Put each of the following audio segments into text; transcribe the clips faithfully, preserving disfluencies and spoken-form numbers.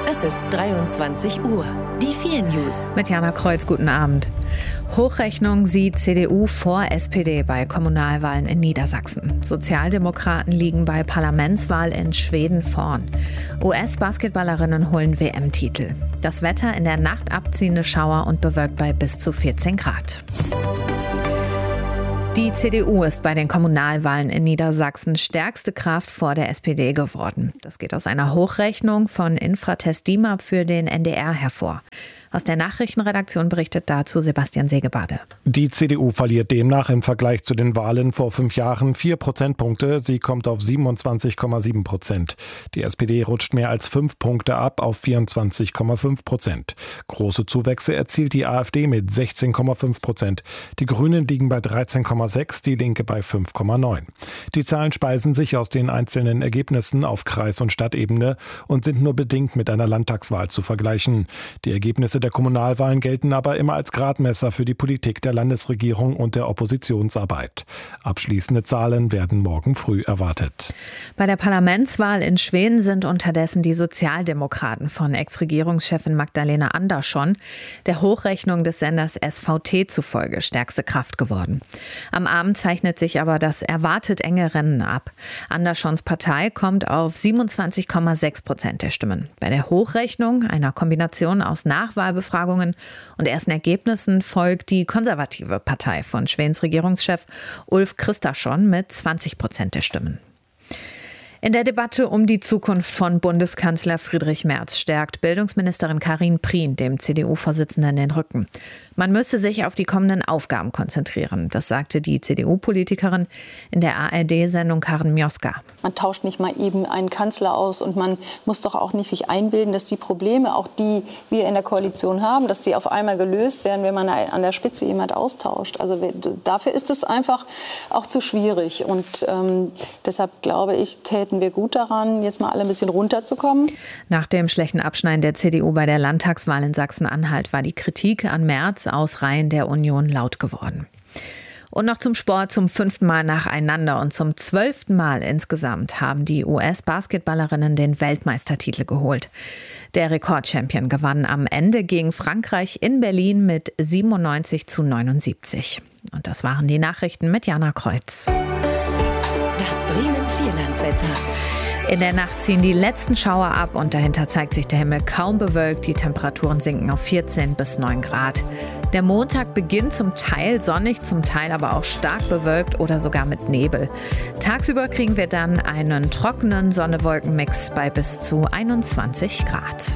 Es ist dreiundzwanzig Uhr. Die vier News. Mit Jana Kreuz, guten Abend. Hochrechnung sieht C D U vor S P D bei Kommunalwahlen in Niedersachsen. Sozialdemokraten liegen bei Parlamentswahl in Schweden vorn. U S-Basketballerinnen holen W M-Titel. Das Wetter in der Nacht abziehende Schauer und bewölkt bei bis zu vierzehn Grad. Die C D U ist bei den Kommunalwahlen in Niedersachsen stärkste Kraft vor der S P D geworden. Das geht aus einer Hochrechnung von Infratest DIMAP für den N D R hervor. Aus der Nachrichtenredaktion berichtet dazu Sebastian Segebade. Die C D U verliert demnach im Vergleich zu den Wahlen vor fünf Jahren vier Prozentpunkte. Sie kommt auf siebenundzwanzig Komma sieben Prozent. Die S P D rutscht mehr als fünf Punkte ab auf vierundzwanzig Komma fünf Prozent. Große Zuwächse erzielt die AfD mit sechzehn Komma fünf Prozent. Die Grünen liegen bei dreizehn Komma sechs, die Linke bei fünf Komma neun. Die Zahlen speisen sich aus den einzelnen Ergebnissen auf Kreis- und Stadtebene und sind nur bedingt mit einer Landtagswahl zu vergleichen. Die Ergebnisse der Kommunalwahlen gelten aber immer als Gradmesser für die Politik der Landesregierung und der Oppositionsarbeit. Abschließende Zahlen werden morgen früh erwartet. Bei der Parlamentswahl in Schweden sind unterdessen die Sozialdemokraten von Ex-Regierungschefin Magdalena Andersson der Hochrechnung des Senders S V T zufolge stärkste Kraft geworden. Am Abend zeichnet sich aber das erwartet enge Rennen ab. Anderssons Partei kommt auf siebenundzwanzig Komma sechs Prozent der Stimmen. Bei der Hochrechnung, einer Kombination aus Nachwahl Befragungen und ersten Ergebnissen, folgt die konservative Partei von Schwedens Regierungschef Ulf Kristersson mit zwanzig Prozent der Stimmen. In der Debatte um die Zukunft von Bundeskanzler Friedrich Merz stärkt Bildungsministerin Karin Prien dem C D U-Vorsitzenden den Rücken. Man müsse sich auf die kommenden Aufgaben konzentrieren, das sagte die C D U-Politikerin in der A R D-Sendung Karen Mioska. Man tauscht nicht mal eben einen Kanzler aus und man muss doch auch nicht sich einbilden, dass die Probleme, auch die wir in der Koalition haben, dass die auf einmal gelöst werden, wenn man an der Spitze jemand austauscht. Also dafür ist es einfach auch zu schwierig und ähm, deshalb glaube ich, täten wir gut daran, jetzt mal alle ein bisschen runterzukommen. Nach dem schlechten Abschneiden der C D U bei der Landtagswahl in Sachsen-Anhalt war die Kritik an Merz aus Reihen der Union laut geworden. Und noch zum Sport. Zum fünften Mal nacheinander und zum zwölften Mal insgesamt haben die U S-Basketballerinnen den Weltmeistertitel geholt. Der Rekordchampion gewann am Ende gegen Frankreich in Berlin mit siebenundneunzig zu neunundsiebzig. Und das waren die Nachrichten mit Jana Kreuz. Das Bremen-Vierlandswetter. In der Nacht ziehen die letzten Schauer ab und dahinter zeigt sich der Himmel kaum bewölkt. Die Temperaturen sinken auf vierzehn bis neun Grad. Der Montag beginnt zum Teil sonnig, zum Teil aber auch stark bewölkt oder sogar mit Nebel. Tagsüber kriegen wir dann einen trockenen Sonne-Wolken-Mix bei bis zu einundzwanzig Grad.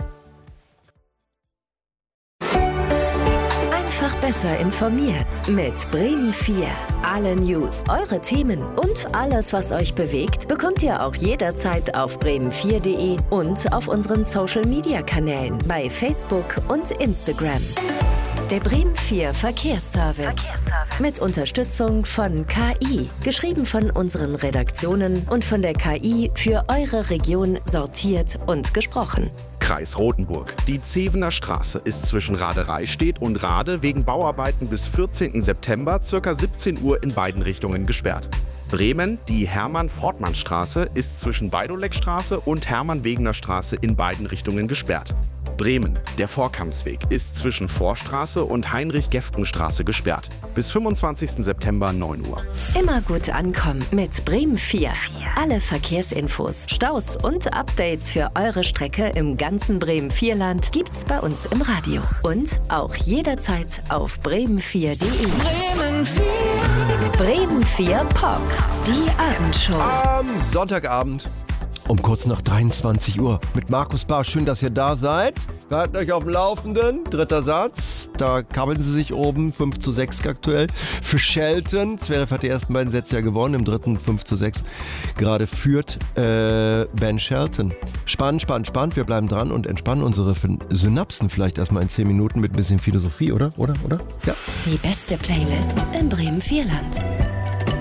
Einfach besser informiert mit Bremen vier. Alle News, eure Themen und alles, was euch bewegt, bekommt ihr auch jederzeit auf bremen vier punkt de und auf unseren Social-Media-Kanälen bei Facebook und Instagram. Der Bremen vier Verkehrsservice. Verkehrsservice. Mit Unterstützung von K I. Geschrieben von unseren Redaktionen und von der K I für eure Region sortiert und gesprochen. Kreis Rothenburg. Die Zevener Straße ist zwischen Radereistedt und Rade wegen Bauarbeiten bis vierzehnten September ca. siebzehn Uhr in beiden Richtungen gesperrt. Bremen, die Hermann-Fortmann-Straße ist zwischen Beidoleckstraße und Hermann-Wegener-Straße in beiden Richtungen gesperrt. Bremen, der Vorkampsweg ist zwischen Vorstraße und Heinrich-Gefgen-Straße gesperrt. Bis fünfundzwanzigsten September neun Uhr. Immer gut ankommen mit Bremen vier. Alle Verkehrsinfos, Staus und Updates für eure Strecke im ganzen Bremen-Vierland gibt's bei uns im Radio. Und auch jederzeit auf bremen vier punkt de. Bremen vier. Bremen vier Pop. Die Abendshow. Am Sonntagabend um kurz nach dreiundzwanzig Uhr mit Markus Barr. Schön, dass ihr da seid. Wir halten euch auf dem Laufenden. Dritter Satz. Da kabbeln sie sich oben. fünf zu sechs aktuell für Shelton. Zverev hat die ersten beiden Sätze ja gewonnen. Im dritten fünf zu sechs. Gerade führt äh, Ben Shelton. Spannend, spannend, spannend. Wir bleiben dran und entspannen unsere Synapsen vielleicht erstmal in zehn Minuten mit ein bisschen Philosophie, oder? Oder? Oder? Ja. Die beste Playlist im Bremen-Vierland.